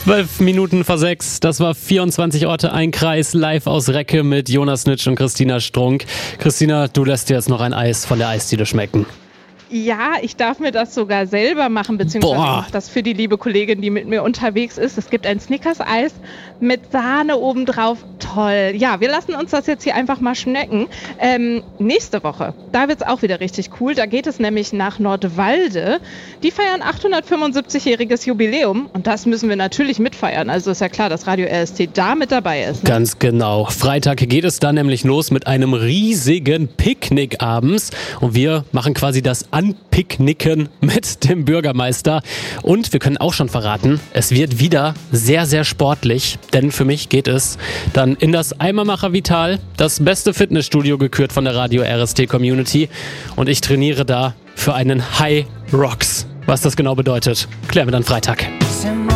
12 Minuten vor 6, das war 24 Orte, ein Kreis, live aus Recke mit Jonas Nitsch und Christina Strunk. Christina, du lässt dir jetzt noch ein Eis von der Eisdiele schmecken. Ja, ich darf mir das sogar selber machen, beziehungsweise das für die liebe Kollegin, die mit mir unterwegs ist. Es gibt ein Snickers-Eis mit Sahne obendrauf. Toll. Ja, wir lassen uns das jetzt hier einfach mal schmecken. Nächste Woche, da wird es auch wieder richtig cool. Da geht es nämlich nach Nordwalde. Die feiern 875-jähriges Jubiläum und das müssen wir natürlich mitfeiern. Also ist ja klar, dass Radio RST da mit dabei ist. Ne? Ganz genau. Freitag geht es dann nämlich los mit einem riesigen Picknick abends und wir machen quasi das Anpicknicken mit dem Bürgermeister. Und wir können auch schon verraten, es wird wieder sehr, sehr sportlich, denn für mich geht es dann in das Eimermacher Vital, das beste Fitnessstudio gekürt von der Radio RST Community. Und ich trainiere da für einen High Rocks. Was das genau bedeutet, klären wir dann Freitag.